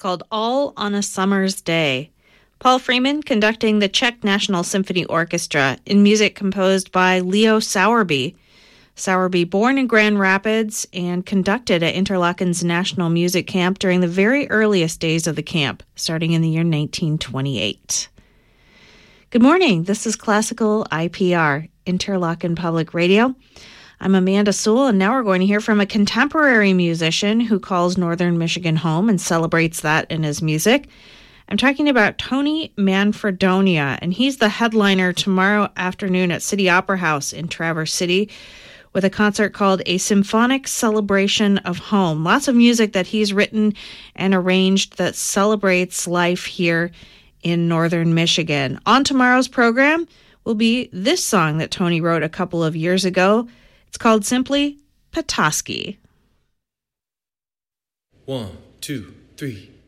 called All on a Summer's Day. Paul Freeman conducting the Czech National Symphony Orchestra in music composed by Leo Sowerby. Sowerby, born in Grand Rapids and conducted at Interlaken's National Music Camp during the very earliest days of the camp, starting in the year 1928. Good morning. This is Classical IPR, Interlaken Public Radio. I'm Amanda Sewell, and now we're going to hear from a contemporary musician who calls Northern Michigan home and celebrates that in his music. I'm talking about Tony Manfredonia, and he's the headliner tomorrow afternoon at City Opera House in Traverse City with a concert called A Symphonic Celebration of Home. Lots of music that he's written and arranged that celebrates life here in Northern Michigan. On tomorrow's program will be this song that Tony wrote a couple of years ago. It's called simply Petoskey. 1, 2, 3